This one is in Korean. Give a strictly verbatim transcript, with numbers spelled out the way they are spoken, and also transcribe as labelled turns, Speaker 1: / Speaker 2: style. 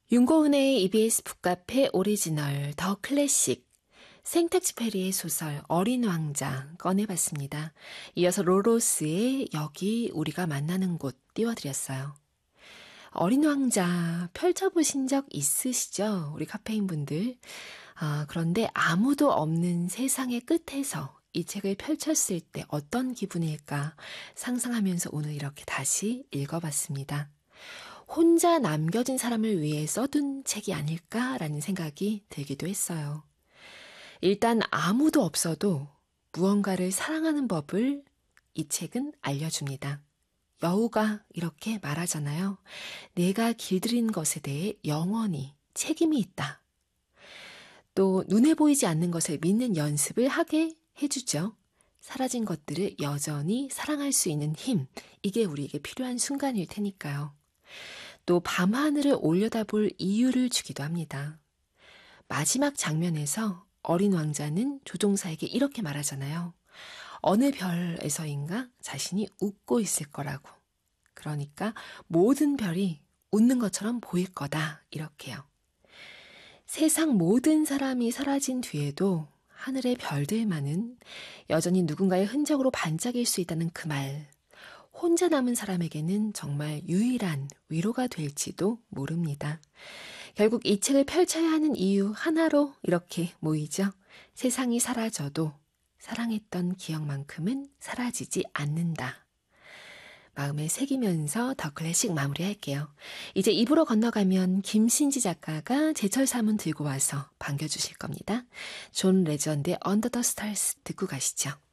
Speaker 1: 윤고은의 이비에스 북카페 오리지널 더 클래식 생텍쥐페리의 소설 어린 왕자 꺼내봤습니다. 이어서 로로스의 여기 우리가 만나는 곳 띄워드렸어요. 어린 왕자 펼쳐보신 적 있으시죠? 우리 카페인 분들. 아, 그런데 아무도 없는 세상의 끝에서 이 책을 펼쳤을 때 어떤 기분일까 상상하면서 오늘 이렇게 다시 읽어봤습니다. 혼자 남겨진 사람을 위해 써둔 책이 아닐까라는 생각이 들기도 했어요. 일단 아무도 없어도 무언가를 사랑하는 법을 이 책은 알려줍니다. 여우가 이렇게 말하잖아요. 내가 길들인 것에 대해 영원히 책임이 있다. 또 눈에 보이지 않는 것을 믿는 연습을 하게 해주죠. 사라진 것들을 여전히 사랑할 수 있는 힘, 이게 우리에게 필요한 순간일 테니까요. 또 밤하늘을 올려다볼 이유를 주기도 합니다. 마지막 장면에서 어린 왕자는 조종사에게 이렇게 말하잖아요. 어느 별에서인가 자신이 웃고 있을 거라고. 그러니까 모든 별이 웃는 것처럼 보일 거다. 이렇게요. 세상 모든 사람이 사라진 뒤에도 하늘의 별들만은 여전히 누군가의 흔적으로 반짝일 수 있다는 그 말. 혼자 남은 사람에게는 정말 유일한 위로가 될지도 모릅니다. 결국 이 책을 펼쳐야 하는 이유 하나로 이렇게 모이죠. 세상이 사라져도 사랑했던 기억만큼은 사라지지 않는다. 마음에 새기면서 더 클래식 마무리할게요. 이제 입으로 건너가면 김신지 작가가 제철 사문 들고 와서 반겨주실 겁니다. 존 레전드의 언더 더 스타스 듣고 가시죠.